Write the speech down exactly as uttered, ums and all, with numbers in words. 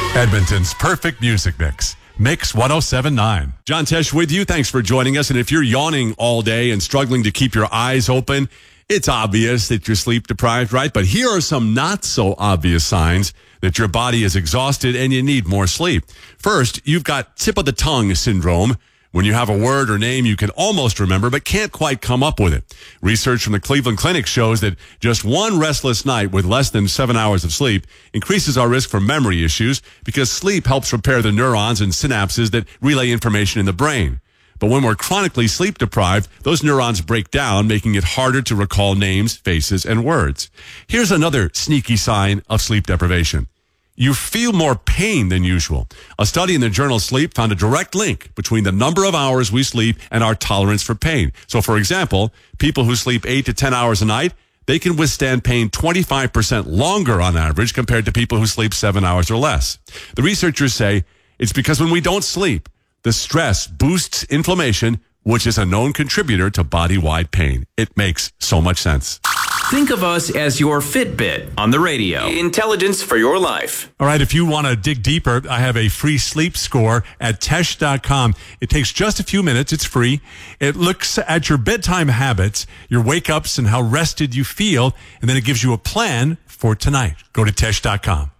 Edmonton's perfect music mix. Mix ten seventy-nine. John Tesh with you. Thanks for joining us. And if you're yawning all day and struggling to keep your eyes open, it's obvious that you're sleep deprived, right? But here are some not so obvious signs that your body is exhausted and you need more sleep. First, you've got tip of the tongue syndrome. When you have a word or name you can almost remember but can't quite come up with it. Research from the Cleveland Clinic shows that just one restless night with less than seven hours of sleep increases our risk for memory issues because sleep helps repair the neurons and synapses that relay information in the brain. But when we're chronically sleep deprived, those neurons break down, making it harder to recall names, faces, and words. Here's another sneaky sign of sleep deprivation. You feel more pain than usual. A study in the journal Sleep found a direct link between the number of hours we sleep and our tolerance for pain. So, for example, people who sleep eight to ten hours a night, they can withstand pain twenty-five percent longer on average compared to people who sleep seven hours or less. The researchers say it's because when we don't sleep, the stress boosts inflammation, which is a known contributor to body-wide pain. It makes so much sense. Think of us as your Fitbit on the radio. Intelligence for your life. All right, if you want to dig deeper, I have a free sleep score at Tesh dot com. It takes just a few minutes. It's free. It looks at your bedtime habits, your wake-ups, and how rested you feel, and then it gives you a plan for tonight. Go to Tesh dot com.